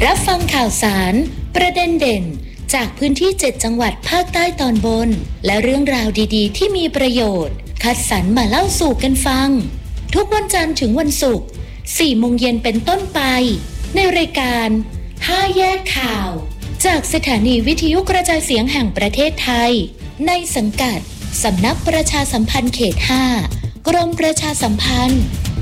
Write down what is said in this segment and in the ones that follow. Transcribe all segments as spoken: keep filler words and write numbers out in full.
รับฟังข่าวสารประเด็นเด่นจากพื้นที่เจ็ดจังหวัดภาคใต้ตอนบนและเรื่องราวดีๆที่มีประโยชน์คัดสรรมาเล่าสู่กันฟังทุกวันจันทร์ถึงวันศุกร์สี่โมงเย็นเป็นต้นไปในรายการห้าแยกข่าวจากสถานีวิทยุกระจายเสียงแห่งประเทศไทยในสังกัดสำนักประชาสัมพันธ์เขตห้ากรมประชาสัมพันธ์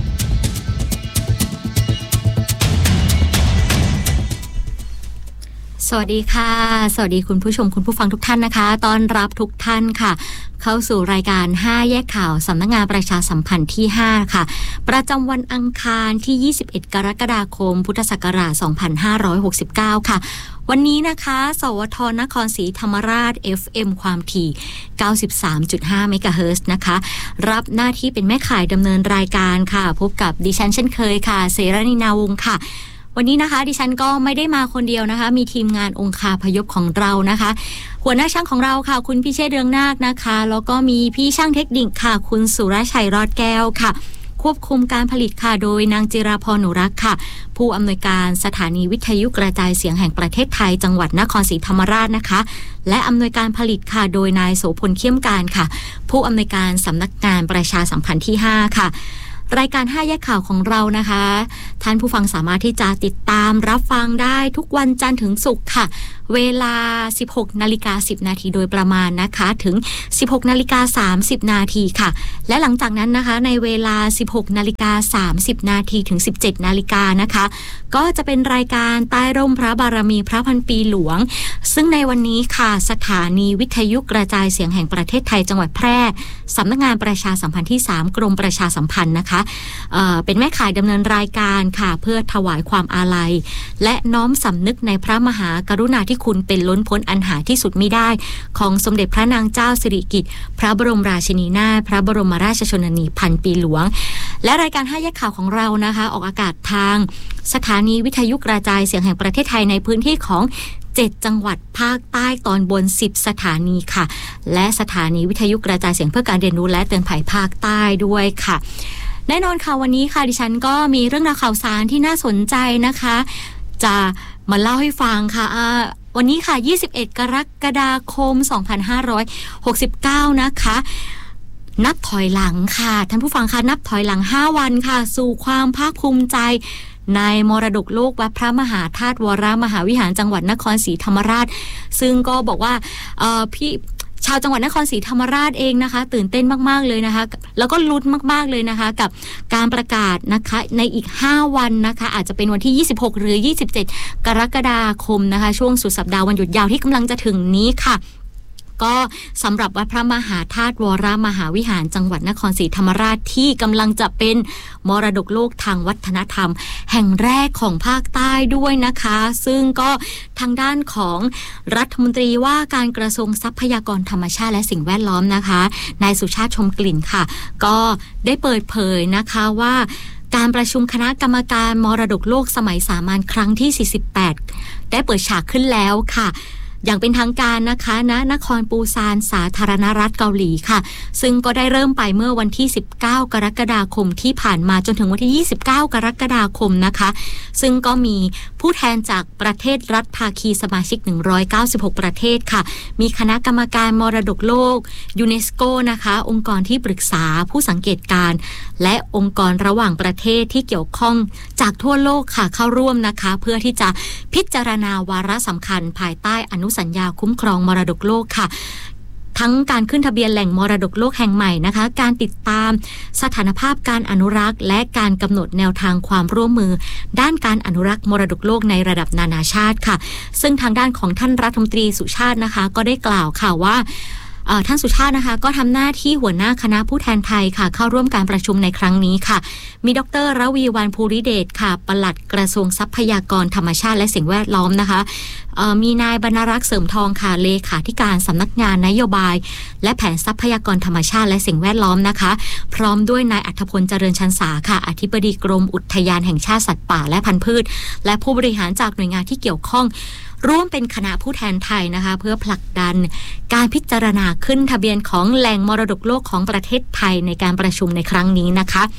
สวัสดีค่ะสวัสดีคุณผู้ชมคุณผู้ฟังทุกท่านนะคะต้อนรับทุกท่านค่ะเข้าสู่รายการห้าแยกข่าวสำนักงานประชาสัมพันธ์ที่ห้าค่ะประจำวันอังคารที่ยี่สิบเอ็ดกรกฎาคมพุทธศักราชสองพันห้าร้อยหกสิบเก้าค่ะวันนี้นะคะสวทนครศรีธรรมราช เอฟ เอ็ม ความถี่ เก้าสิบสามจุดห้า เมกะเฮิรตซ์นะคะรับหน้าที่เป็นแม่ข่ายดำเนินรายการค่ะพบกับดิฉันเช่นเคยค่ะเสรณีนาวงศ์ค่ะวันนี้นะคะดิฉันก็ไม่ได้มาคนเดียวนะคะมีทีมงานองคาพยพของเรานะคะหัวหน้าช่างของเราค่ะคุณพิเชษฐ์เรืองนาคนะคะแล้วก็มีพี่ช่างเทคนิคค่ะคุณสุรชัยรอดแก้วค่ะควบคุมการผลิตค่ะโดยนางจิราพรหนูรักค่ะผู้อำนวยการสถานีวิทยุกระจายเสียงแห่งประเทศไทยจังหวัดนครศรีธรรมราชนะคะและอำนวยการผลิตค่ะโดยนายโสพลเขี้ยมการค่ะผู้อำนวยการสำนักงานประชาสัมพันธ์ที่ห้าค่ะรายการห้าแยกข่าวของเรานะคะท่านผู้ฟังสามารถที่จะติดตามรับฟังได้ทุกวันจันทร์ถึงศุกร์ค่ะเวลา สิบหกนาฬิกาสิบนาทีโดยประมาณนะคะถึง สิบหกนาฬิกาสามสิบนาทีค่ะและหลังจากนั้นนะคะในเวลา สิบหกนาฬิกาสามสิบนาทีถึง สิบเจ็ดนาฬิกานะคะก็จะเป็นรายการใต้ร่มพระบารมีพระพันปีหลวงซึ่งในวันนี้ค่ะสถานีวิทยุกระจายเสียงแห่งประเทศไทยจังหวัดแพร่สำนักงานประชาสัมพันธ์ที่สามกรมประชาสัมพันธ์นะคะเอ่อเป็นแม่ข่ายดำเนินรายการค่ะเพื่อถวายความอาลัยและน้อมสำนึกในพระมหากรุณาธิคุณเป็นล้นพ้นอันหาที่สุดมิได้ของสมเด็จพระนางเจ้าสิริกิติ์พระบรมราชินีนาถพระบรมราชชนนีพันปีหลวงและรายการห้าแยกข่าวของเรานะคะออกอากาศทางสถานีวิทยุกระจายเสียงแห่งประเทศไทยในพื้นที่ของเจ็ดจังหวัดภาคใต้ตอนบนสิบสถานีค่ะและสถานีวิทยุกระจายเสียงเพื่อการเรียนรู้และเตือนภัยภาคใต้ด้วยค่ะแน่นอนค่ะวันนี้ค่ะดิฉันก็มีเรื่องราวข่าวสารที่น่าสนใจนะคะจะมาเล่าให้ฟังค่ะวันนี้ค่ะยี่สิบเอ็ดกรกฎาคมสองพันห้าร้อยหกสิบเก้านะคะนับถอยหลังค่ะท่านผู้ฟังคะนับถอยหลังห้าวันค่ะสู่ความภาคภูมิใจในมรดกโลกวัดพระมหาธาตุวรมหาวิหารจังหวัดนครศรีธรรมราชซึ่งก็บอกว่าเอ่อพี่ชาวจังหวัดนครศรีธรรมราชเองนะคะตื่นเต้นมากๆเลยนะคะแล้วก็ลุ้นมากๆเลยนะคะกับการประกาศนะคะในอีกห้าวันนะคะอาจจะเป็นวันที่ยี่สิบหกหรือยี่สิบเจ็ดกรกฎาคมนะคะช่วงสุดสัปดาห์วันหยุดยาวที่กำลังจะถึงนี้ค่ะก็สำหรับวัดพระมหาธาตุวรมหาวิหารจังหวัดนครศรีธรรมราชที่กำลังจะเป็นมรดกโลกทางวัฒนธรรมแห่งแรกของภาคใต้ด้วยนะคะซึ่งก็ทางด้านของรัฐมนตรีว่าการกระทรวงทรัพยากรธรรมชาติและสิ่งแวดล้อมนะคะนายสุชาติชมกลิ่นค่ะก็ได้เปิดเผยนะคะว่าการประชุมคณะกรรมการมรดกโลกสมัยสามัญครั้งที่สี่สิบแปดได้เปิดฉากขึ้นแล้วค่ะอย่างเป็นทางการนะคะณนครปูซานสาธารณรัฐเกาหลีค่ะซึ่งก็ได้เริ่มไปเมื่อวันที่สิบเก้ากรกฎาคมที่ผ่านมาจนถึงวันที่ยี่สิบเก้ากรกฎาคมนะคะซึ่งก็มีผู้แทนจากประเทศรัฐภาคีสมาชิกหนึ่งร้อยเก้าสิบหกประเทศค่ะมีคณะกรรมการมรดกโลกยูเนสโกนะคะองค์กรที่ปรึกษาผู้สังเกตการและองค์กรระหว่างประเทศที่เกี่ยวข้องจากทั่วโลกค่ะเข้าร่วมนะคะเพื่อที่จะพิจารณาวาระสำคัญภายใต้อนุสัญญาคุ้มครองมรดกโลกค่ะทั้งการขึ้นทะเบียนแหล่งมรดกโลกแห่งใหม่นะคะการติดตามสถานภาพการอนุรักษ์และการกำหนดแนวทางความร่วมมือด้านการอนุรักษ์มรดกโลกในระดับนานาชาติค่ะซึ่งทางด้านของท่านรัฐมนตรีสุชาตินะคะก็ได้กล่าวค่ะว่าท่านสุชาตินะคะก็ทำหน้าที่หัวหน้าคณะผู้แทนไทยค่ะเข้าร่วมการประชุมในครั้งนี้ค่ะมีดร.ระวีวรรณภูริเดชค่ะปลัดกระทรวงทรัพยากรธรรมชาติและสิ่งแวดล้อมนะคะมีนายบรรณรักษ์เสริมทองค่ะเลขาธิการสำนักงานนโยบายและแผนทรัพยากรธรรมชาติและสิ่งแวดล้อมนะคะพร้อมด้วยนายอัธพลเจริญชันษาค่ะอธิบดีกรมอุทยานแห่งชาติสัตว์ป่าและพันธุ์พืชและผู้บริหารจากหน่วยงานที่เกี่ยวข้องร่วมเป็นคณะผู้แทนไทยนะคะเพื่อผลักดันการพิจารณาขึ้นทะเบียนของแหล่งมรดกโลกของประเทศไทยในการประชุมในครั้งนี้นะคะ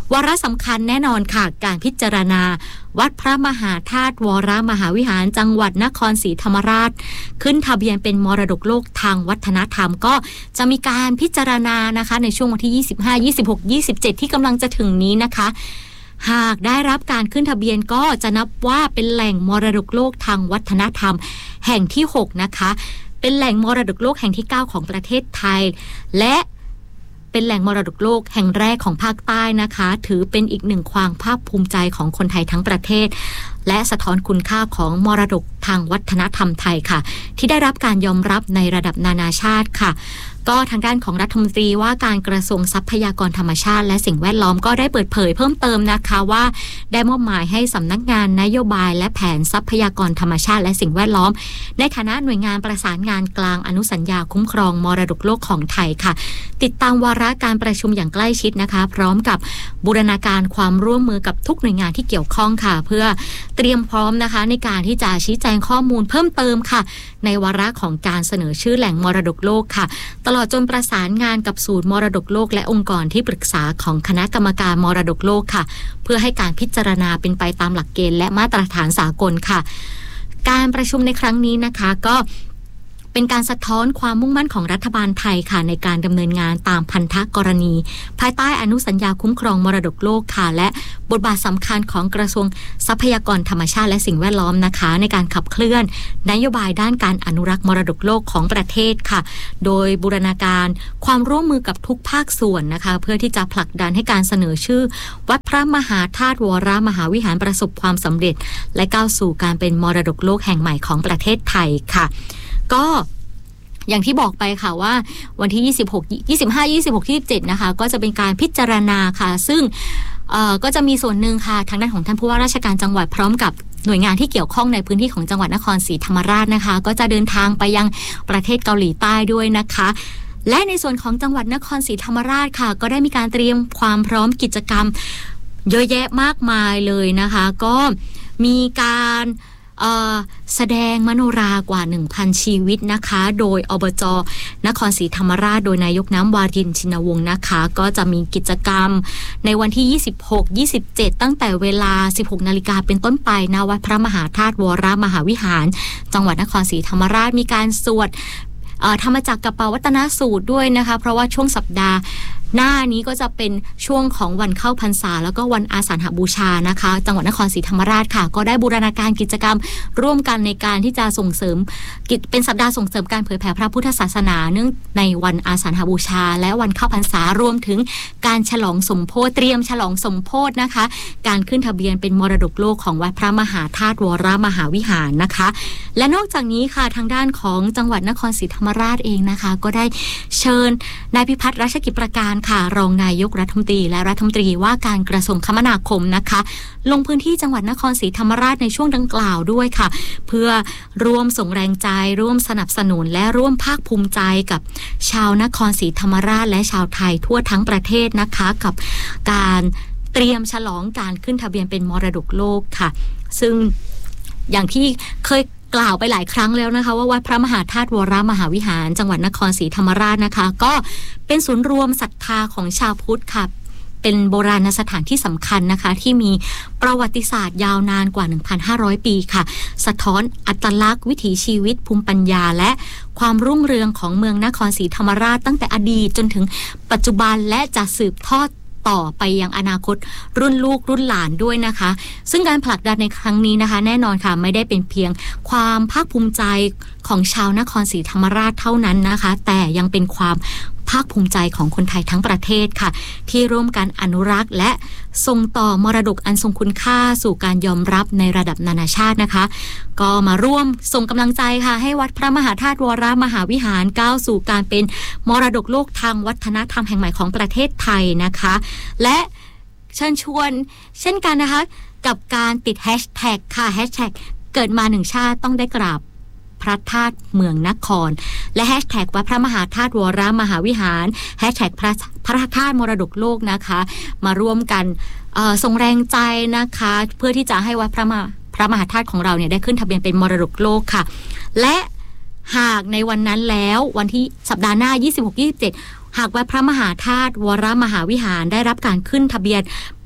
วาระสำคัญแน่นอนค่ะการพิจารณาวัดพระมหาธาตุวรมหาวิหารจังหวัดนครศรีธรรมราชขึ้นทะเบียนเป็นมรดกโลกทางวัฒนธรรมก็จะมีการพิจารณานะคะในช่วงวันที่ยี่สิบห้า ยี่สิบหก ยี่สิบเจ็ดที่กำลังจะถึงนี้นะคะหากได้รับการขึ้นทะเบียนก็จะนับว่าเป็นแหล่งมรดกโลกทางวัฒนธรรมแห่งที่หกนะคะเป็นแหล่งมรดกโลกแห่งที่เก้าของประเทศไทยและเป็นแหล่งมรดกโลกแห่งแรกของภาคใต้นะคะถือเป็นอีกหนึ่งความภาคภูมิใจของคนไทยทั้งประเทศและสะท้อนคุณค่าของมรดกทางวัฒนธรรมไทยค่ะที่ได้รับการยอมรับในระดับนานาชาติค่ะก็ทางด้านของรัฐมนตรีว่าการกระทรวงทรัพยากรธรรมชาติและสิ่งแวดล้อมก็ได้เปิดเผยเพิ่มเติมนะคะว่าได้มอบหมายให้สำนักงานนโยบายและแผนทรัพยากรธรรมชาติและสิ่งแวดล้อมในฐานะหน่วยงานประสานงานกลางอนุสัญญาคุ้มครองมรดกโลกของไทยค่ะติดตามวาระการประชุมอย่างใกล้ชิดนะคะพร้อมกับบูรณาการความร่วมมือกับทุกหน่วยงานที่เกี่ยวข้องค่ะเพื่อเตรียมพร้อมนะคะในการที่จะชี้แจงข้อมูลเพิ่มเติมค่ะในวาระของการเสนอชื่อแหล่งมรดกโลกค่ะตลอดจนประสานงานกับศูนย์มรดกโลกและองค์กรที่ปรึกษาของคณะกรรมการมรดกโลกค่ะเพื่อให้การพิจารณาเป็นไปตามหลักเกณฑ์และมาตรฐานสากลค่ะการประชุมในครั้งนี้นะคะก็เป็นการสะท้อนความมุ่งมั่นของรัฐบาลไทยค่ะในการดำเนินงานตามพันธกรณีภายใต้อนุสัญญาคุ้มครองมรดกโลกค่ะและบทบาทสำคัญของกระทรวงทรัพยากรธรรมชาติและสิ่งแวดล้อมนะคะในการขับเคลื่อนนโยบายด้านการอนุรักษ์มรดกโลกของประเทศค่ะโดยบูรณาการความร่วมมือกับทุกภาคส่วนนะคะเพื่อที่จะผลักดันให้การเสนอชื่อวัดพระมหาธาตุวรมหาวิหารประสบความสำเร็จและก้าวสู่การเป็นมรดกโลกแห่งใหม่ของประเทศไทยค่ะก็อย่างที่บอกไปค่ะว่าวันที่ยี่สิบหก ยี่สิบห้า ยี่สิบหก ยี่สิบเจ็ดนะคะก็จะเป็นการพิจารณาค่ะซึ่งเอ่อก็จะมีส่วนหนึ่งค่ะทางด้านของท่านผู้ว่าราชการจังหวัดพร้อมกับหน่วยงานที่เกี่ยวข้องในพื้นที่ของจังหวัดนครศรีธรรมราชนะคะก็จะเดินทางไปยังประเทศเกาหลีใต้ด้วยนะคะและในส่วนของจังหวัดนครศรีธรรมราชค่ะก็ได้มีการเตรียมความพร้อมกิจกรรมเยอะแยะมากมายเลยนะคะก็มีการแสดงมโนรากว่า หนึ่งพัน ชีวิตนะคะโดยอบจ.นครศรีธรรมราชโดยนายกน้ำวารินทร์ชินวงศ์นะคะก็จะมีกิจกรรมในวันที่ยี่สิบหก ยี่สิบเจ็ดตั้งแต่เวลา สิบหกนาฬิกาเป็นต้นไปณวัดพระมหาธาตุวรมหาวิหารจังหวัดนครศรีธรรมราชมีการสวดธรรมจักรกัปปวัตนสูตรด้วยนะคะเพราะว่าช่วงสัปดาห์หน้านี้ก็จะเป็นช่วงของวันเข้าพรรษาแล้วก็วันอาสาฬหบูชานะคะจังหวัดนครศรีธรรมราชค่ะก็ได้บูรณาการกิจกรรมร่วมกันในการที่จะส่งเสริมเป็นสัปดาห์ส่งเสริมการเผยแผ่พระพุทธศาสนาเนื่องในวันอาสาฬหบูชาและวันเข้าพรรษารวมถึงการฉลองสมโภชเตรียมฉลองสมโภชนะคะการขึ้นทะเบียนเป็นมรดกโลกของวัดพระมหาธาตุวรมหาวิหารนะคะและนอกจากนี้ค่ะทางด้านของจังหวัดนครศรีธรรมราชเองนะคะก็ได้เชิญนายพิพัฒน์รัชกิจประการค่ะรองนายกรัฐมนตรีและรัฐมนตรีว่าการกระทรวงคมนาคมนะคะลงพื้นที่จังหวัดนครศรีธรรมราชในช่วงดังกล่าวด้วยค่ะเพื่อร่วมส่งแรงใจร่วมสนับสนุนและร่วมภาคภูมิใจกับชาวนครศรีธรรมราชและชาวไทยทั่วทั้งประเทศนะคะกับการเตรียมฉลองการขึ้นทะเบียนเป็นมรดกโลกค่ะซึ่งอย่างที่เคยกล่าวไปหลายครั้งแล้วนะคะว่าวัดพระมหาธาตุวรมหาวิหารจังหวัดนครศรีธรรมราชนะคะก็เป็นศูนย์รวมศรัทธาของชาวพุทธค่ะเป็นโบราณสถานที่สำคัญนะคะที่มีประวัติศาสตร์ยาวนานกว่า หนึ่งพันห้าร้อย ปีค่ะสะท้อนอัตลักษณ์วิถีชีวิตภูมิปัญญาและความรุ่งเรืองของเมืองนครศรีธรรมราชตั้งแต่อดีตจนถึงปัจจุบันและจะสืบทอดต่อไปยังอนาคตรุ่นลูกรุ่นหลานด้วยนะคะซึ่งการผลักดันในครั้งนี้นะคะแน่นอนค่ะไม่ได้เป็นเพียงความภาคภูมิใจของชาวนครศรีธรรมราชเท่านั้นนะคะแต่ยังเป็นความภาคภูมิใจของคนไทยทั้งประเทศค่ะที่ร่วมกันอนุรักษ์และส่งต่อมรดกอันทรงคุณค่าสู่การยอมรับในระดับนานาชาตินะคะก็มาร่วมส่งกำลังใจค่ะให้วัดพระมหาธาตุวรมหาวิหารก้าวสู่การเป็นมรดกโลกทางวัฒนธรรมแห่งใหม่ของประเทศไทยนะคะและเชิญชวนเช่นกันนะคะกับการติดแฮชแท็กค่ะแฮชแท็กเกิดมาหนึ่งชาติต้องได้กราบพระธาตุเมืองนครและแฮชแท็กวัดพระมหาธาตุวรมหาวิหารแฮชแท็กพระพระธาตุมรดกโลกนะคะมาร่วมกันส่งแรงใจนะคะเพื่อที่จะให้วัดพระมหาพระมหาธาตุของเราเนี่ยได้ขึ้นทะเบียนเป็นมรดกโลกค่ะและหากในวันนั้นแล้ววันที่สัปดาห์หน้า ยี่สิบหก ยี่สิบเจ็ด หากวัดพระมหาธาตุวรมหาวิหารได้รับการขึ้นทะเบียน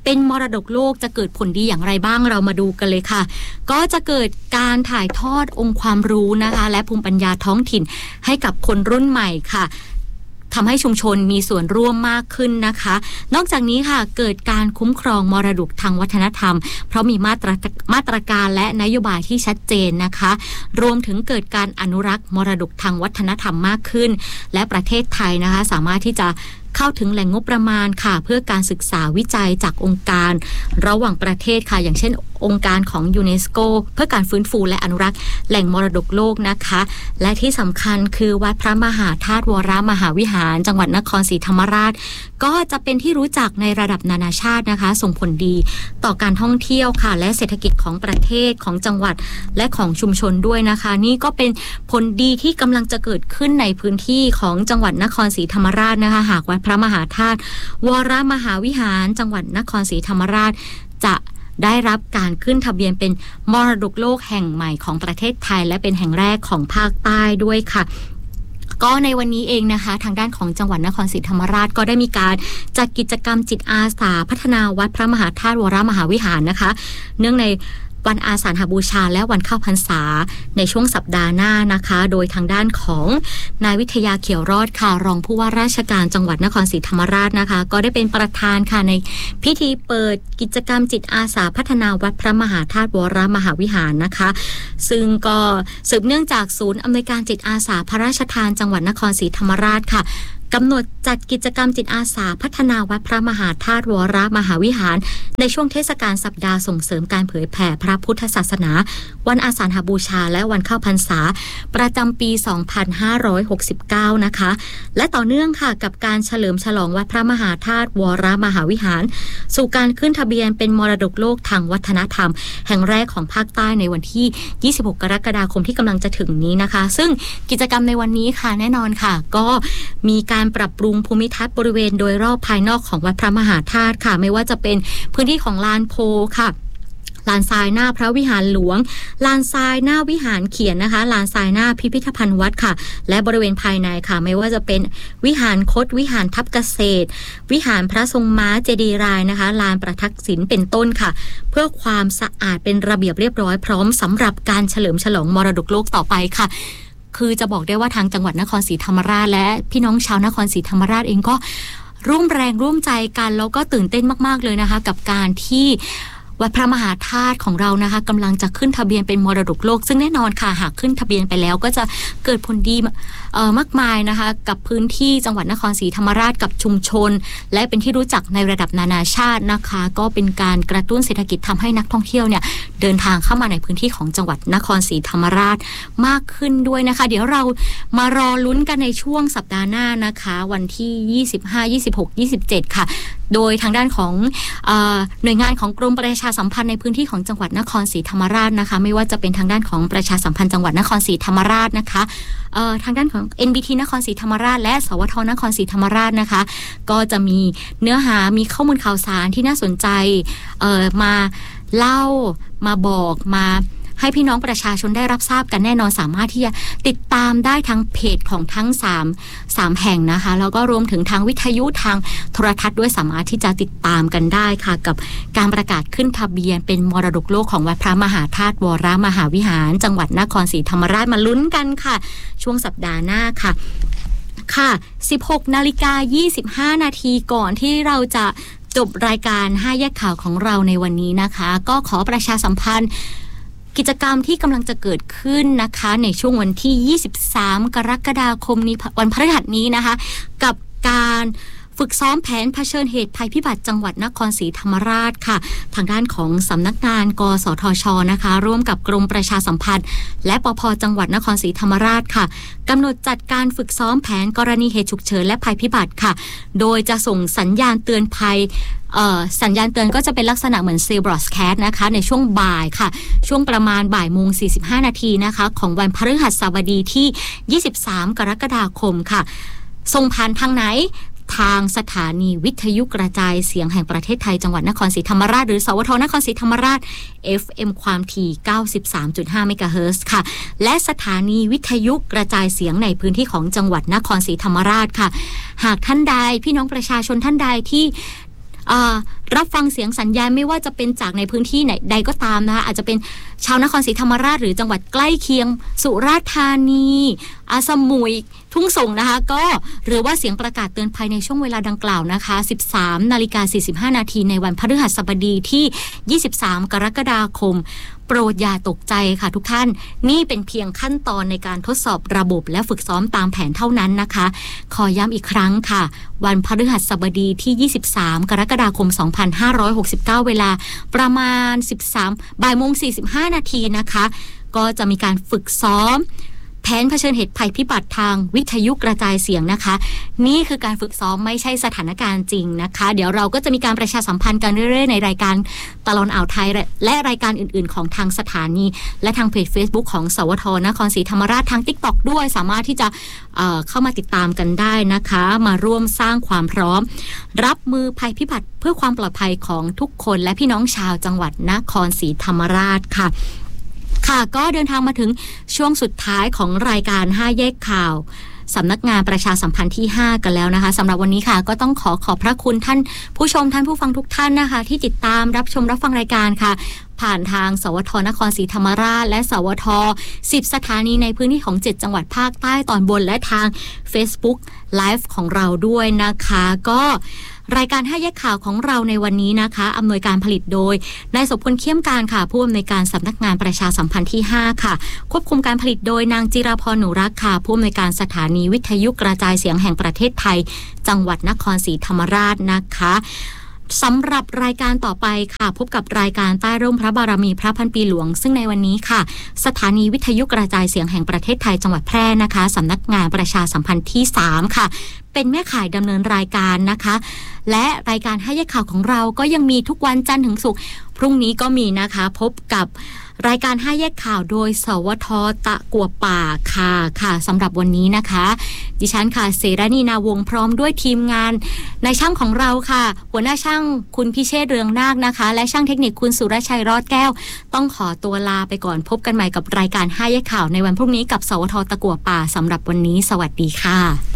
เป็นมรดกโลกจะเกิดผลดีอย่างไรบ้างเรามาดูกันเลยค่ะก็จะเกิดการถ่ายทอดองค์ความรู้นะคะและภูมิปัญญาท้องถิ่นให้กับคนรุ่นใหม่ค่ะทำให้ชุมชนมีส่วนร่วมมากขึ้นนะคะนอกจากนี้ค่ะเกิดการคุ้มครองมรดกทางวัฒนธรรมเพราะมีมาตรมาตรการและนโยบายที่ชัดเจนนะคะรวมถึงเกิดการอนุรักษ์มรดกทางวัฒนธรรมมากขึ้นและประเทศไทยนะคะสามารถที่จะเข้าถึงแหล่งงบประมาณค่ะเพื่อการศึกษาวิจัยจากองค์การระหว่างประเทศค่ะอย่างเช่นองค์การของยูเนสโกเพื่อการฟื้นฟูและอนุรักษ์แหล่งมรดกโลกนะคะและที่สำคัญคือวัดพระมหาธาตุวรมหาวิหารจังหวัดนครศรีธรรมราชก็จะเป็นที่รู้จักในระดับนานาชาตินะคะส่งผลดีต่อการท่องเที่ยวค่ะและเศรษฐกิจของประเทศของจังหวัดและของชุมชนด้วยนะคะนี่ก็เป็นผลดีที่กำลังจะเกิดขึ้นในพื้นที่ของจังหวัดนครศรีธรรมราชนะคะหากวัดพระมหาธาตุวรมหาวิหารจังหวัดนครศรีธรรมราชจะได้รับการขึ้นทะเบียนเป็นมรดกโลกแห่งใหม่ของประเทศไทยและเป็นแห่งแรกของภาคใต้ด้วยค่ะก็ในวันนี้เองนะคะทางด้านของจังหวัดนครศรีธรรมราชก็ได้มีการจัดกิจกรรมจิตอาสาพัฒนาวัดพระมหาธาตุวรมหาวิหารนะคะเนื่องในวันอาสาฬหบูชาและวันเข้าพรรษาในช่วงสัปดาห์หน้านะคะโดยทางด้านของนายวิทยาเขียวรอดค่ะรองผู้ว่าราชการจังหวัดนครศรีธรรมราชนะคะก็ได้เป็นประธานค่ะในพิธีเปิดกิจกรรมจิตอาสาพัฒนาวัดพระมหาธาตุวรมหาวิหารนะคะซึ่งก็สืบเนื่องจากศูนย์อำนวยการจิตอาสาพระราชทานจังหวัดนครศรีธรรมราชค่ะกำหนดจัดกิจกรรมจิตอาสาพัฒนาวัดพระมหาธาตุวรมหาวิหารในช่วงเทศกาลสัปดาห์ส่งเสริมการเผยแผ่พระพุทธศาสนาวันอาสาฬหบูชาและวันเข้าพรรษาประจำปีสองพันห้าร้อยหกสิบเก้านะคะและต่อเนื่องค่ะกับการเฉลิมฉลองวัดพระมหาธาตุวรมหาวิหารสู่การขึ้นทะเบียนเป็นมรดกโลกทางวัฒนธรรมแห่งแรกของภาคใต้ในวันที่ยี่สิบหกกรกฎาคมที่กำลังจะถึงนี้นะคะซึ่งกิจกรรมในวันนี้ค่ะแน่นอนค่ะก็มีการปรับปรุงภูมิทัศน์บริเวณโดยรอบภายนอกของวัดพระมหาธาตุค่ะไม่ว่าจะเป็นพื้นที่ของลานโพค่ะลานทรายหน้าพระวิหารหลวงลานทรายหน้าวิหารเขียนนะคะลานทรายหน้าพิพิธภัณฑ์วัดค่ะและบริเวณภายในค่ะไม่ว่าจะเป็นวิหารคดวิหารทับเกษตรวิหารพระทรงม้าเจดีย์รายนะคะลานประทักษิณเป็นต้นค่ะเพื่อความสะอาดเป็นระเบียบเรียบร้อยพร้อมสำหรับการเฉลิมฉลองมรดกโลกต่อไปค่ะคือจะบอกได้ว่าทางจังหวัดนครศรีธรรมราชและพี่น้องชาวนครศรีธรรมราชเองก็ร่วมแรงร่วมใจกันแล้วก็ตื่นเต้นมากๆเลยนะคะกับการที่วัดพระมหาธาตุของเรานะคะกำลังจะขึ้นทะเบียนเป็นมรดกโลกซึ่งแน่นอนค่ะหากขึ้นทะเบียนไปแล้วก็จะเกิดผลดีเอ่อมากมายนะคะกับพื้นที่จังหวัดนครศรีธรรมราชกับชุมชนและเป็นที่รู้จักในระดับนานาชาตินะคะก็เป็นการกระตุ้นเศรษฐกิจทำให้นักท่องเที่ยวเนี่ยเดินทางเข้ามาในพื้นที่ของจังหวัดนครศรีธรรมราชมากขึ้นด้วยนะคะเดี๋ยวเรามารอลุ้นกันในช่วงสัปดาห์หน้านะคะวันที่ยี่สิบห้า ยี่สิบหก ยี่สิบเจ็ดค่ะโดยทางด้านของเอ่อหน่วยงานของกรมประชาสัมพันธ์ในพื้นที่ของจังหวัดนครศรีธรรมราชนะคะไม่ว่าจะเป็นทางด้านของประชาสัมพันธ์จังหวัดนครศรีธรรมราชนะคะเอ่อทางด้านของ เอ็น บี ที นครศรีธรรมราชและสวทนครศรีธรรมราชนะคะก็จะมีเนื้อหามีข้อมูลข่าวสารที่น่าสนใจเอ่อมาเล่ามาบอกมาให้พี่น้องประชาชนได้รับทราบกันแน่นอนสามารถที่จะติดตามได้ทั้งเพจของทั้ง3 3แห่งนะคะแล้วก็รวมถึงทางวิทยุทางโทรทัศน์ด้วยสามารถที่จะติดตามกันได้ค่ะกับการประกาศขึ้นทะเบียนเป็นมรดกโลกของวัดพระมหาธาตุวรมหาวิหารจังหวัดนครศรีธรรมราชมาลุ้นกันค่ะช่วงสัปดาห์หน้าค่ะค่ะ สิบหกนาฬิกายี่สิบห้านาทีก่อนที่เราจะจบรายการห้าแยกข่าวของเราในวันนี้นะคะก็ขอประชาสัมพันธ์กิจกรรมที่กำลังจะเกิดขึ้นนะคะในช่วงวันที่ยี่สิบสามกรกฎาคมนี้วันพฤหัสนี้นะคะกับการฝึกซ้อมแผนเผชิญเหตุภัยพิบัติจังหวัดนครศรีธรรมราชค่ะทางด้านของสำนักงานกสทช.นะคะร่วมกับกรมประชาสัมพันธ์และปภ.จังหวัดนครศรีธรรมราชค่ะกำหนดจัดการฝึกซ้อมแผนกรณีเหตุฉุกเฉินและภัยพิบัติค่ะโดยจะส่งสัญญาณเตือนภัยสัญญาณเตือนก็จะเป็นลักษณะเหมือนเซลล์บรอดแคสต์นะคะในช่วงบ่ายค่ะช่วงประมาณบ่ายโมงสี่สิบห้านาทีนะคะของวันพฤหัสบดีที่ยี่สิบสามกรกฎาคมค่ะส่งผ่านทางไหนทางสถานีวิทยุกระจายเสียงแห่งประเทศไทยจังหวัดนครศรีธรรมราชหรือสวทนครศรีธรรมราช เอฟ เอ็ม ความถี่ เก้าสิบสามจุดห้า เมกะเฮิรตซ์ค่ะและสถานีวิทยุกระจายเสียงในพื้นที่ของจังหวัดนครศรีธรรมราชค่ะหากท่านใดพี่น้องประชาชนท่านใดที่รับฟังเสียงสัญญาณไม่ว่าจะเป็นจากในพื้นที่ไหนใดก็ตามนะคะอาจจะเป็นชาวนครศรีธรรมราชหรือจังหวัดใกล้เคียงสุราษฎร์ธานีอาสมุยทุ่งส่งนะคะก็หรือว่าเสียงประกาศเตือนภัยในช่วงเวลาดังกล่าวนะคะ สิบสามนาฬิกาสี่สิบห้านาทีในวันพฤหัสบดีที่ยี่สิบสามกรกฎาคมโปรดอย่าตกใจค่ะทุกท่านนี่เป็นเพียงขั้นตอนในการทดสอบระบบและฝึกซ้อมตามแผนเท่านั้นนะคะขอย้ำอีกครั้งค่ะวันพฤหัสบดีที่ยี่สิบสามกรกฎาคมสองพันห้าร้อยหกสิบเก้าเวลาประมาณสิบสามบ่ายโมงสี่สิบห้านาทีนะคะก็จะมีการฝึกซ้อมแผนเผชิญเหตุภัยพิบัติทางวิทยุกระจายเสียงนะคะนี่คือการฝึกซ้อมไม่ใช่สถานการณ์จริงนะคะเดี๋ยวเราก็จะมีการประชาสัมพันธ์กันเรื่อยๆในรายการตลอดอ่าวไทยและรายการอื่นๆของทางสถานีและทางเพจ Facebook ของสวทนครศรีธรรมราชทาง TikTok ด้วยสามารถที่จะ เอ่อ เข้ามาติดตามกันได้นะคะมาร่วมสร้างความพร้อมรับมือภัยพิบัติเพื่อความปลอดภัยของทุกคนและพี่น้องชาวจังหวัดนครศรีธรรมราชค่ะค่ะก็เดินทางมาถึงช่วงสุดท้ายของรายการห้าแยกข่าวสำนักงานประชาสัมพันธ์ที่ห้ากันแล้วนะคะสำหรับวันนี้ค่ะก็ต้องขอขอบพระคุณท่านผู้ชมท่านผู้ฟังทุกท่านนะคะที่ติดตามรับชมรับฟังรายการค่ะผ่านทางสวทนครศรีธรรมราชและสวทสิบสถานีในพื้นที่ของเจ็ดจังหวัดภาคใต้ตอนบนและทาง Facebook Live ของเราด้วยนะคะก็รายการห้าแยกข่าวของเราในวันนี้นะคะอำนวยการผลิตโดยนายสมพลเขี้ยมการค่ะผู้อำนวยการสำนักงานประชาสัมพันธ์ที่ห้าค่ะควบคุมการผลิตโดยนางจิราพรหนูรักค่ะผู้อำนวยการสถานีวิทยุกระจายเสียงแห่งประเทศไทยจังหวัดนครศรีธรรมราชนะคะสำหรับรายการต่อไปค่ะพบกับรายการใต้ร่มพระบารมีพระพันปีหลวงซึ่งในวันนี้ค่ะสถานีวิทยุกระจายเสียงแห่งประเทศไทยจังหวัดแพร่นะคะสำนักงานประชาสัมพันธ์ที่สามค่ะเป็นแม่ข่ายดำเนินรายการนะคะและรายการห้าแยกข่าวของเราก็ยังมีทุกวันจันทร์ถึงศุกร์พรุ่งนี้ก็มีนะคะพบกับรายการห้าแยกข่าวโดยสวทตะกัวป่าค่ะค่ะสำหรับวันนี้นะคะดิฉันค่ะเสรณีนาวงศ์พร้อมด้วยทีมงานในช่างของเราค่ะหัวหน้าช่างคุณพิเชษฐ์เรืองนาคนะคะและช่างเทคนิคคุณสุรชัยรอดแก้วต้องขอตัวลาไปก่อนพบกันใหม่กับรายการห้าแยกข่าวในวันพรุ่งนี้กับสวทตะกัวป่าสำหรับวันนี้สวัสดีค่ะ